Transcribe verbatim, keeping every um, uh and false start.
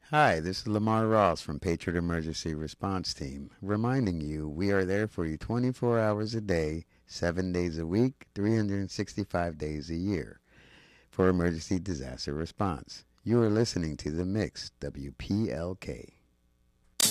Hi, this is Lamar Ross from Patriot Emergency Response Team, reminding you we are there for you twenty-four hours a day, seven days a week, three hundred sixty-five days a year for emergency disaster response. You are listening to The Mix, W P L K.